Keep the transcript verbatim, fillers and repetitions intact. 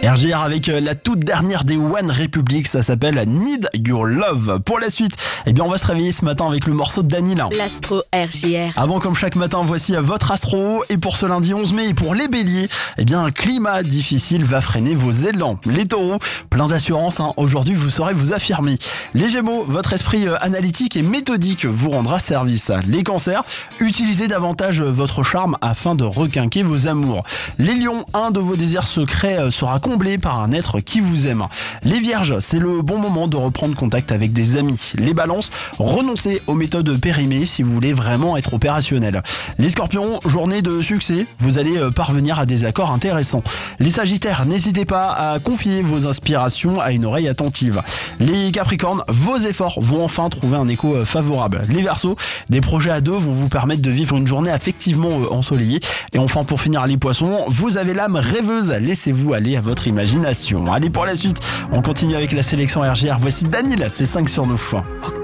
R J R avec la toute dernière des One Republic, ça s'appelle Need Your Love. Pour la suite, eh bien on va se réveiller ce matin avec le morceau de Danila. L'Astro R J R. Avant, comme chaque matin, voici votre astro. Et pour ce lundi onze mai, et pour les béliers, eh bien un climat difficile va freiner vos élans. Les taureaux, plein d'assurance, hein. Aujourd'hui vous saurez vous affirmer. Les gémeaux, votre esprit analytique et méthodique vous rendra service. Les cancers, utilisez davantage votre charme afin de requinquer vos amours. Les lions, un de vos désirs secrets sera comblé par un être qui vous aime. Les vierges, c'est le bon moment de reprendre contact avec des amis. Les balances, renoncez aux méthodes périmées si vous voulez vraiment être opérationnel. Les scorpions, journée de succès, vous allez parvenir à des accords intéressants. Les sagittaires, n'hésitez pas à confier vos inspirations à une oreille attentive. Les capricornes, vos efforts vont enfin trouver un écho favorable. Les verseaux, des projets à deux vont vous permettre de vivre une journée affectivement ensoleillée. Et enfin pour finir les poissons, vous avez l'âme rêveuse, laissez-vous aller à votre imagination. Allez, pour la suite, on continue avec la sélection R J R. Voici Danila, c'est cinq sur neuf.